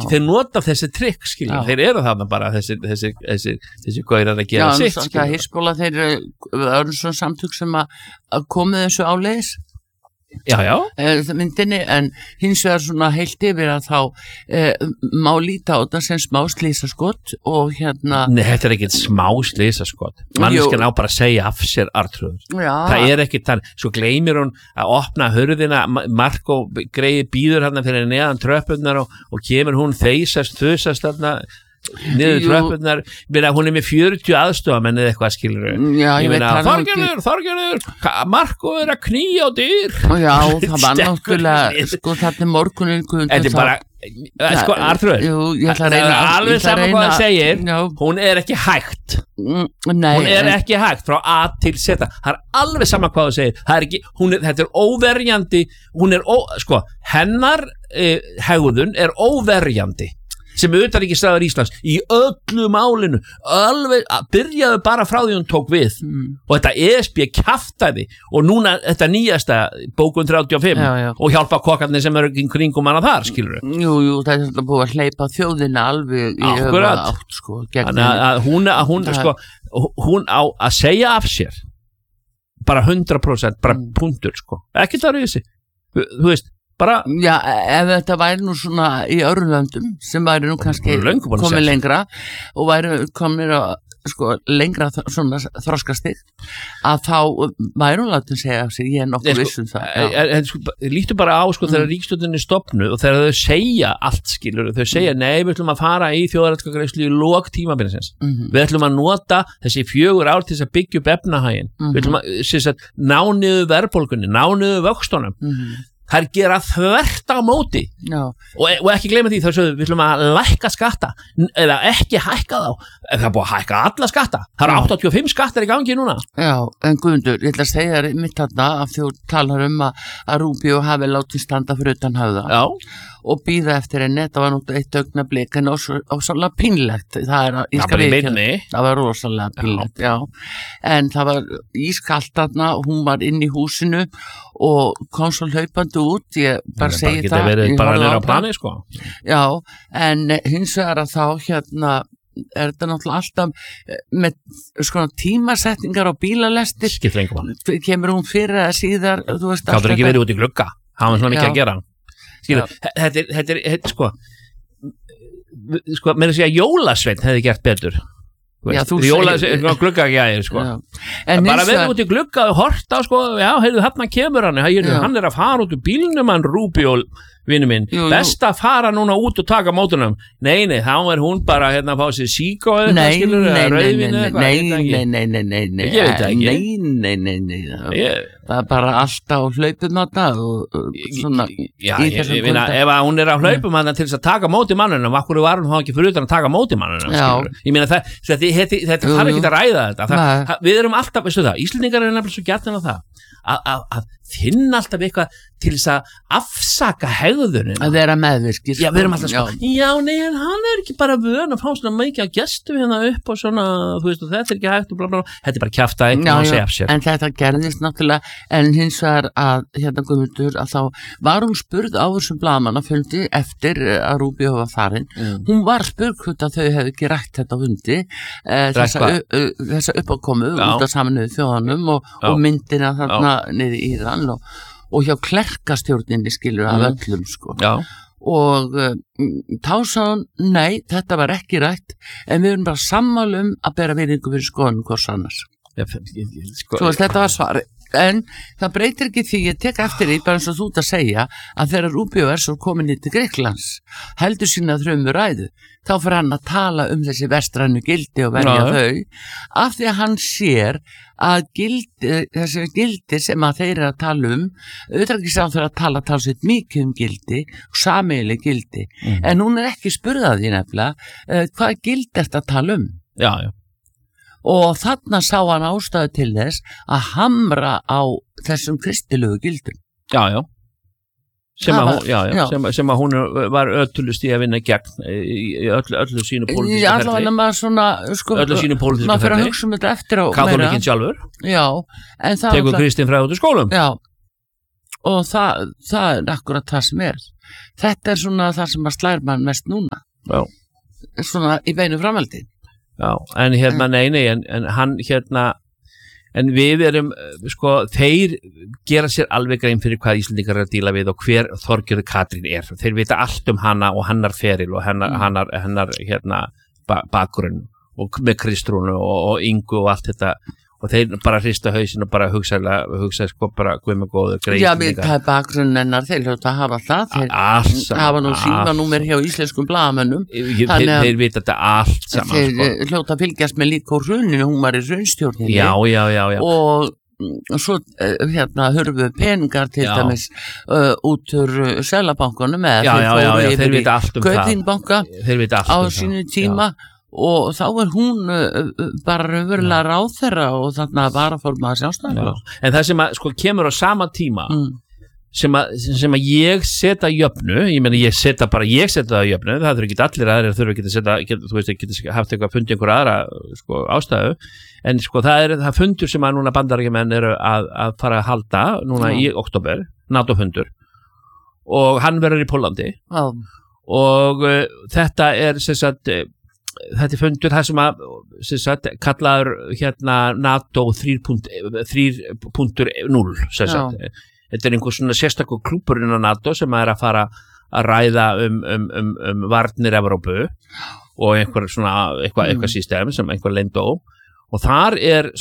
þeir nota þessi trikk, skilur, þeir eru þarna bara þessi gaurar að gera sitt, skilur. Já, Hizbollah, þeir eru svona samtök sem að komið þessu áleiðis. Já. Myndinni, en hins vegar svona heilt yfir að þá má líta á þetta sem smá slísaskot og Nei, þetta ekkert smá slísaskot. Manneskjan á bara að segja af sér Arnþrúður. Það ekkert þannig. Svo gleymir hún að opna hurðina, Marko greiði býður hérna fyrir neðan tröppurnar og kemur hún þusast þarna niður tröppurnar, hún með 40 aðstofamenn eða eitthvað, skilur ég meina, Þorgerður Marko að knýja á dyr já, það var náttúrulega sko þetta morgunin þetta bara, sko Arnþrúður það er alveg saman hvað það segir hún ekki hægt hún ekki hægt frá A til Z það er alveg saman hvað það segir þetta óverjandi sko, hennar hegðun óverjandi sem utanríkisráðherra Íslands í öllu málinu alveg byrjaðu bara frá því hún tók við og þetta ESB kjaftaði og núna þetta nýjasta bókun 35 og hjálpa kokkarnir sem eru kringum hana þar, skilur Jú, það er þetta búið að hleypa þjóðina alveg í höfða átt sko, hún á að segja af sér bara 100% bara punktur sko, ekki það eru þessi þú veist Já, ef þetta væri nú svona í öðrum löndum sem væri nú kannski komið lengra og væri komið sko, lengra svona þroskastig að þá væri hún látið að segja af sig, ég nokkuð vissum það Líktu bara á sko þegar ríkisstjórnin stofnuð og þegar þau segja allt skilur þau segja nei, við ætlum að fara í þjóðaratkvæðagreiðslu í lok tímabilsins við ætlum að nota þessi 4 ár til þess að byggja upp efnahaginn við ætlum að ná niður verðbólgunni ná niður vöxtunum þær gera þvert á móti og ekki gleyma því þess að við ætlum að lækka skatta eða ekki hækka þá það er búið að hækka alla skatta það eru 85 skattar í gangi núna Já, en Guðmundur, ég ætla að segja þér mitt þarna að þú talar að Rubio hafi látið standa fyrir utan höfða og býða eftir henni, það var náttúrulega eitt augnablik en ósannlega pínlegt það var rosalega pínlegt en það var ískalt þarna og hún var inn í húsinu og kom svo hlaupandi út ég bara segi það verið bara nýra á plani sko Já, en hins vegar að þá er þetta náttúrulega alltaf með sko tímasetningar á bílalestir kemur hún fyrir að síðar Gátur ekki verið út í glugga það var svona mikið að gera þetta er sko með að segja Jólasveinn hefði gert betur glugga sko bara verið út í glugga og horta sko, já, heyrðu, þarna kemur hann er að fara út úr bílnum hann Rubio vinnu minn, best að fara núna út og taka mótunum, nei, þá er hún bara að fá sér síkó eða rauðvín eða nei ég veit ekki það er bara alltaf hlaupum og svona ég finna, ef hún er að hlaupum hann til þess að taka móti mannunum, akkur var hún ekki fyrir utan að taka móti mannunum ég meina þetta þarf ekki að ræða þetta við erum alltaf, veistu það, Íslendingar er nefnilega svo gjarnan á það að finna alltaf eitthvað til þess að afsaka hegðunin að vera meðvirkir já, við erum alltaf sko, já, nei, en hann er ekki bara vön að fá svona mikið að gestum hérna upp og svona, þú veist, og þetta er ekki hægt og bla bla bla, þetta er bara kjaftaði og segja af sér en þetta gerðist náttúrulega, en hins vegar að Guðmundur, að þá var hún spurð á þessum blaðamannafundi eftir að Rubio var farin hún var spurð hvort að þau hefði ekki rætt þetta fundi þessa uppákomu út af Sameinuðu þjóðunum og myndina þarna niður í Íran og hjá klerkastjórninni skilur af öllum sko og þá sá hún, nei, þetta var ekki rætt en við erum bara sammála að bera virðingu fyrir skoðunum hvors annars svo þetta var svari en það breytir ekki því ég tek eftir því bara eins og þú ert að segja að þegar Rubio er svo komin í til Grikklands heldur sína þrömmu ræðu þá fyrir hann að tala þessi vestrænu gildi og verja þau af því að hann sér að þessi gildi sem að þeir eru að tala utanríkisráðherra að tala talsveit mikið gildi og sameiginleg gildi en hún er ekki spurðaði nefnilega hvað gildi ertu að tala já og þarna sá hann ástæðu til þess að hamra á þessum kristilegu gildum sem að hún var öllust í að vinna gegn í öllu sínu pólitíska ferli öllu sínu pólitíska maður fyrir að hugsa þetta eftir á katholikinn sjálfur tekur Kristín frá út úr skólum og það er akkurat það sem er þetta svona það sem að slær mann mest núna. Já. Svona í beinu framhaldi. Já, en en hann en við erum, sko, þeir gera sér alveg grein fyrir hvað Íslendingar að díla við og hver Þorgerður Katrín þeir vita allt hana og hennar feril og hennar bakgrunn og með Kristrúnu og Ingu og allt þetta og þeir bara hrista hausinn og bara hugsa sko bara guð með góðu greið. Já, við það bakgrunn hennar, þeir hljóta að hafa það, þeir hafa nú símanúmer hjá íslenskum blaðamönnum. Þeir vita þetta allt saman. Þeir hljóta að fylgjast með líka úr hruninu, hún var í hrunstjórninni. Já. Og svo hurfu peningar til dæmis út úr Seðlabankanum eða þeir vita allt um Kaupþingbanka á sínu tíma. Og þá hún bara raunverulega ráðherra og þarna varaformaður Sjálfstæðisflokks. En það sem sko kemur á sama tíma sem að ég setja jöfnu, ég meina ég setja það jöfnu, það þurfi ekki allir aðrir þurfi ekki að setja, þú veist, ekki haft eitthvað fundið einhver aðra sko ástæðu, en sko það fundur sem að núna bandaríkjamenn eru að fara að halda núna í október, NATO-fundur og hann verður í Póllandi og þetta sem sagt þetta fundur það sem að kallaður NATO 3.0 þetta einhver svona sérstakur klúbbur innan NATO sem að fara að ræða um varnir Evrópu og eitthvað system sem einhver leyndó og þar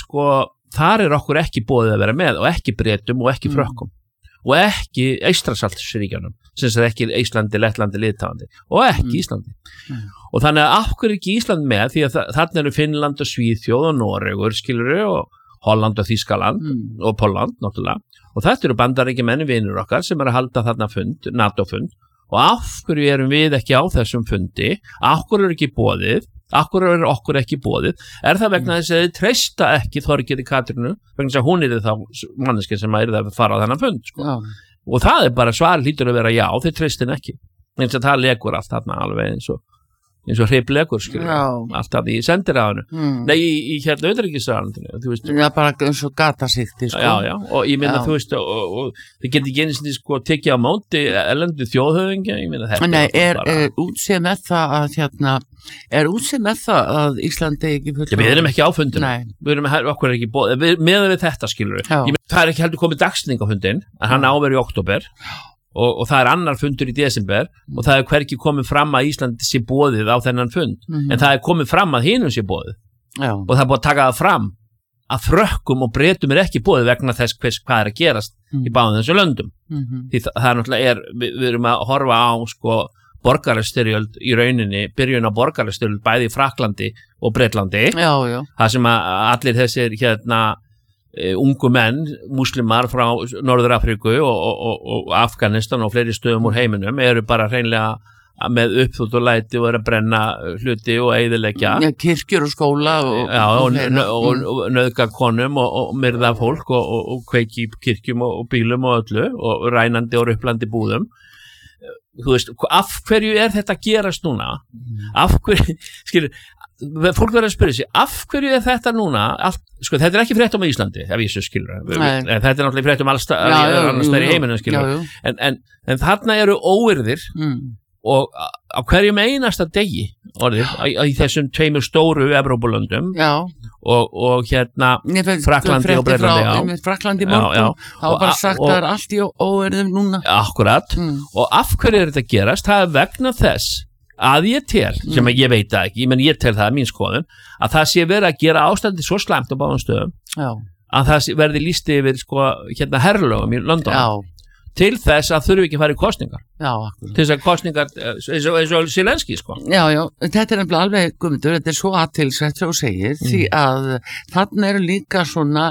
okkur ekki boðið að vera með og ekki Bretum og ekki Frökkum og ekki Eystrasaltsríkjunum sem sagt ekki Íslandi, Lettlandi, Litáandi og ekki Íslandi og þannig að af hverju ekki Ísland með því að þarna eru Finnland og Svíþjóð og Noregur skilurðu og Holland og Þýskaland og Pólland náttúrulega og þetta eru bandaríkjamenn vinur okkar sem að halda þarna fund, NATO-fund og af hverju erum við ekki á þessum fundi, af hverju er ekki boðið Akkur er okkur ekki boðið, það vegna þess að þið treysta ekki Þorgerði Katrínu, vegna þess að hún þá manneskja sem að fara á þennan fund, sko. Og það bara svar hlýtur að vera já, þið treystin ekki, eins að það legur allt þarna alveg eins og hreiplegur, alltaf í sendiráðinu, nei, í utanríkisráðuneytinu, þú veist. Já, bara eins og gatasýkti, sko. Já, og ég meina, þú veist, og þið geti ekki einu sinni, sko, tekið á móti erlendu þjóðhöfðingja, ég meina þetta. Nei, er útsið með það að, er útsið með það að Íslandi ekki fulltrúi? Já, við erum ekki á fundinu, við erum okkur ekki bóðið, með við þetta, skilur við. Það er ekki heldur komið dagsning á fundin, en hann áver í október. Og það annar fundur í desember og það hvergi komið fram að Íslandi sé boðið á þennan fund en það komið fram að hinum sé boðið og það búið að taka það fram að Frökkum og Bretum ekki boðið vegna þess hvað að gerast í báðum þessu löndum því það náttúrulega við erum að horfa á sko borgarastyrjöld í rauninni, byrjun á borgarastyrjöld bæði í Frakklandi og Bretlandi það sem að allir þessir ungu menn, múslimar frá Norður-Afríku og Afganistan og fleiri stöðum úr heiminum eru bara hreinlega með uppþútt og læti og að brenna hluti og eyðileggja kirkjur og skóla og nauðga konum og myrða fólk og kveiki í kirkjum og bílum og öllu og rænandi og rupplandi búðum þú veist, af hverju þetta gerast núna? Af hverju, skilur fólk verður að spyrja sig, af hverju þetta núna allt, sko þetta ekki frétt í Íslandi ef ég svo skilur, þetta náttúrulega frétt alls staðar í heiminum skilur en þarna eru óyrðir og á hverjum einasta degi orðið, í þessum tveimur stóru Evrópulöndum og Frakklandi og Bretlandi Frakklandi morgun, þá bara sagt að það allt í óyrðum núna akkurat, og af hverju þetta gerast, það vegna þess að ég tel, sem ég veit ekki, ég tel það mín skoðun, að það sé verið að gera ástandi svo slæmt á báðum stöðum að það verði lýst yfir sko, herrlögum í London til þess að þurfi ekki að fara í kosningar til þess að kosningar eins og Zelenski sko. Já, þetta er nefnilega alveg Guðmundur, þetta er svo athyglisvert og segir því að þarna eru líka svona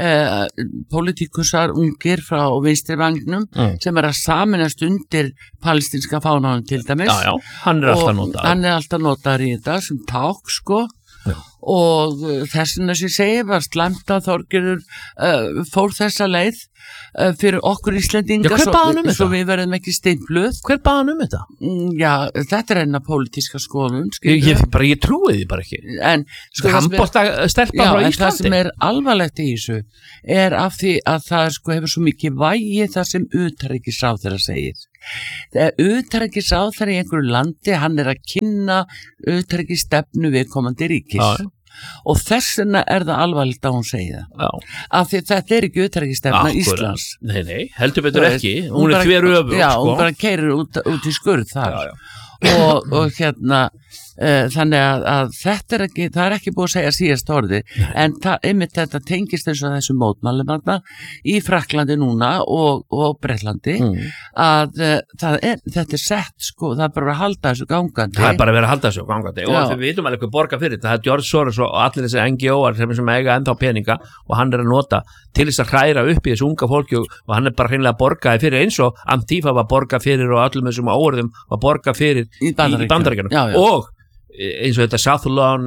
pólitíkusar ungir frá vinstri vagnum sem að saminast undir palestínska fánanum til dæmis hann er alltaf notaður í þetta sem ták sko og þess vegna sem ég segi var slæmt að Þorgerður fór þessa leið fyrir okkur Íslendinga svo við verðum ekki steinbluð. Hver bað hann þetta? Já, þetta er enna pólitíska skoðun ég trúi því bara ekki en sko handbolta stelpa frá Íslandi en það sem er alvarlegt í þessu er af því að það sko hefur svo mikið vægi það sem utanríkisráðherra segir Þegar utanríkisráðherra í einhverju landi, hann að kynna utanríkisstefnu viðkomandi ríkis. Og þess vegna það alvarlegt að hún segi það. Af því þetta ekki utanríkisstefna Íslands. Nei, heldur betur ekki. Hún þveröfugt. Já, hún bara keyrir út í skurð þar. Og hérna þannig að þetta ekki, það ekki búið að segja síðast orði, en einmitt þetta tengist eins og þessu mótmælum í Frakklandi núna og Bretlandi að þetta sett sko, það bara að halda þessu gangandi. Það bara verið að halda þessu gangandi og við vitum alveg hvað borga fyrir þetta. Það George Soros og allir þessi NGO-ar sem eiga ennþá peninga og hann að nota til þess að hræra upp í þessu unga fólki og hann bara hreinlega borgaði fyrir eins og Antifa var borgað fyrir og öllum þessum óorðum var borgað fyrir í Bandaríkjunum og eins og þetta South Lawn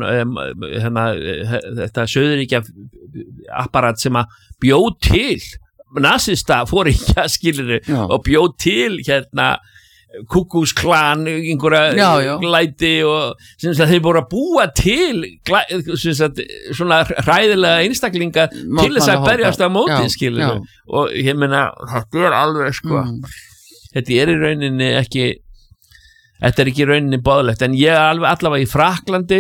þetta söðuríkja apparat sem að bjóð til nasista fóringja skiluru og bjóð til Kúkúsklan einhverja glæti og sem þeir voru að búa til svona hræðilega einstaklinga til þess að berjast á móti skiluru og ég meina þetta alveg sko þetta í rauninni ekki þetta ekki í rauninni boðlegt en ég allavega í Frakklandi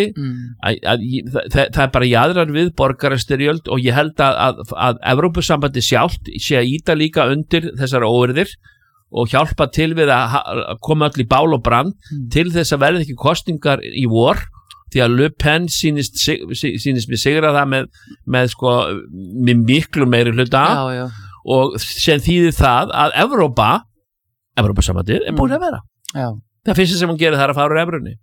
það bara jaðrar við borgarastyrjöld og ég held að Evrópusambandi sjálft sé að ýta líka undir þessar óeirðir og hjálpa til við að koma öll í bál og brand til þess að verða ekki kosningar í vor því að Le Pen sýnist mér sigra það með miklu meiri hluta og sem þýðir það að Evrópusambandið búin að vera það fyrsta sem hún gerir það að fara úr evrunni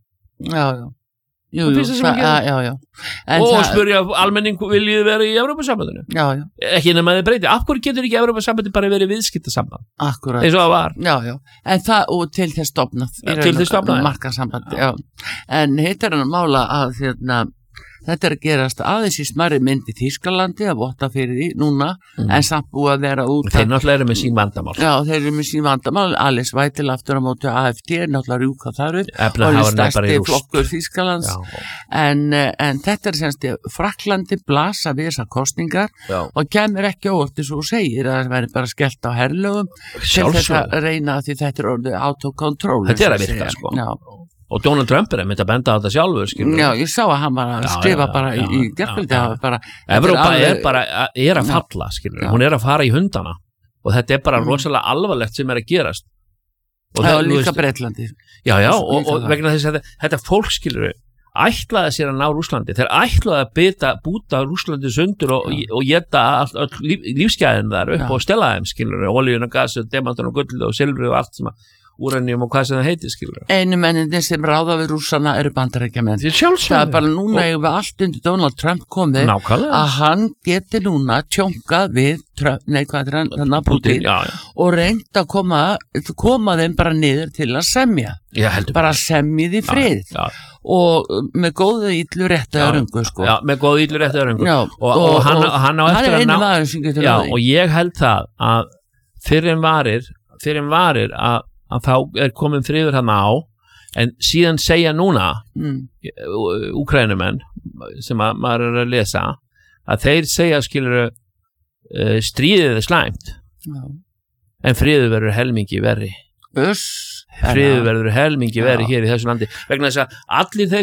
það fyrsta sem hún gerir og spyrja almenning viljið vera í Evrópusambandinu ekki nema þið breyti af hverju getur ekki Evrópusambandið bara verið viðskiptasamband eins og það var en það og til þess stofnað markasamband en hitt hann að mála að þetta að gerast aðeins í smærri mynd í Þýskalandi að votta fyrir því núna en samt búið að vera út þeir náttúrulega eru með sín vandamál þeir eru með sín vandamál Alice Weidel aftur á móti AfD náttúrulega rjúka þar upp og stærsti flokkur Þýskalands en þetta semst Frakklandi blasa við þessar kosningar og kemur ekki óvart eins og segir að það væri bara skellt á herlögum til þess að reyna því þetta orðið autokontról þetta að virka sko og Donald Trump myndi að benda á þetta sjálfur skilur. Já, ég sá að hann var að skrifa bara í gerkvöldi Evrópa er að falla skilur. Hún er að fara í hundana og þetta er bara rosalega alvarlegt sem að gerast og það líka Bretlandi og vegna þess að þetta fólk skilur ætlaði sér að ná Rússlandi þeir ætlaði að búta Rússlandi sundur og geta lífsgæðin þar upp og stela þeim skilur olíun og gas og demantur og gull og silfri og allt sem að úranium og hvað sem það heitir skilur einu menninni sem ráða við Rússana eru Bandaríkjamenn það bara núna við allt undir Donald Trump komið að hann geti núna tjónkað við Putin og reynd að koma þeim bara niður til að semja bara semjið í frið og með góðu illu réttu örungu sko með góðu illu réttu örungu og hann á eftir að ná og ég held það að fyrir en varir að þá komin friður hann á en síðan segja núna Úkraínumenn sem maður að lesa að þeir segja skilur stríðið slæmt en friður verður helmingi verri friður verður helmingi verri hér í þessu landi vegna þess að allir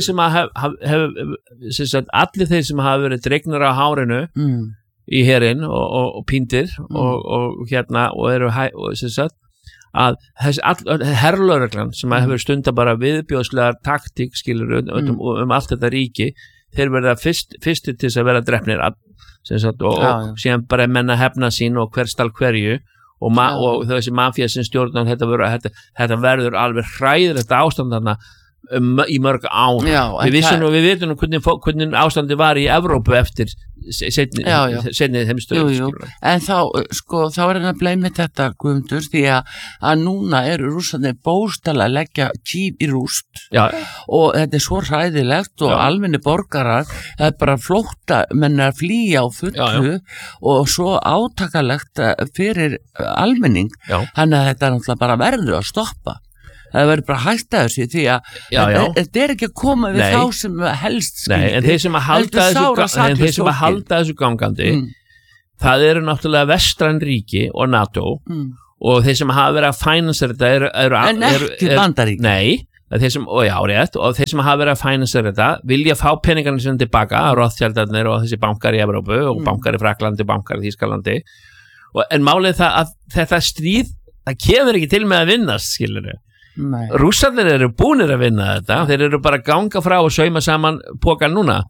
þeir sem hafa verið dregnar á hárinu í herinn og píndir og eru sem sagt að herrlögreglan sem hefur stundar bara viðbjóðslegar taktík skilur allt þetta ríki þeir verða fyrstir til þess að vera drepnir og síðan bara menna hefna sín og hver stál hverju og þessi mafía sem stjórnar þetta verður alveg hræðilegt ástand þarna í mörg ár við vitum hvernig ástandi var í Evrópu eftir seinni heimsstyrjöld en þá er hann að bleyma þetta Guðmundur því að núna eru Rússarnir bókstaflega að leggja Kyiv í rúst og þetta er svo hræðilegt og almenni borgarar það er bara flótta menn að flýja á fullu og svo átakalegt fyrir almenning þannig að þetta náttúrulega bara verður að stoppa það verður bara hægt að þessu því að þetta er ekki að koma við þá sem helst en þeir sem að halda þessu gangandi það eru náttúrulega vestræn ríki og NATO og þeir sem hafa verið að fænsa þetta en ekki Bandaríkin. Nei, þeir sem, og þeir sem hafa verið að fænsa þetta vilja fá peningarnir sinni tilbaka, Rothschildarnir og þessi bankar í Evrópu og bankar í Fraklandi, bankar í Þýskalandi en málið það að þetta stríð það kemur ekki til með að vinnast, skilur Rússarnir eru búnir að vinna þetta þeir eru bara að ganga frá og sauma saman pokan núna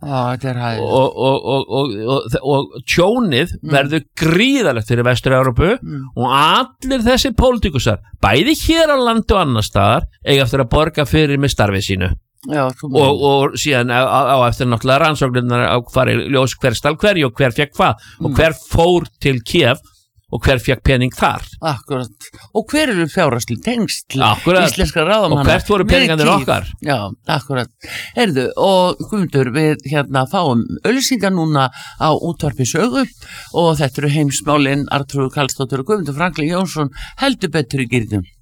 og tjónið verður gríðalegt fyrir Vestur-Evrópu og allir þessi pólitíkusar bæði hér á landi og annar staðar eiga eftir að borga fyrir með starfið sínu og síðan á eftir náttúrulega rannsóknirnar á hvar ljós hver stal hverju og hver fekk hvað og hver fór til Kiev og hver fekk pening þar Akkurat, og hver eru fjárhagsli tengsl íslenska ráðamanna og hvert voru peningarnir okkar Já, akkurat, heyrðu og Guðmundur, við fáum auglýsingar núna á útvarpi Sögu og þetta eru heimsmálin Arnþrúður Karlsdóttir og Guðmundur Franklín Jónsson heldur betur í gírnum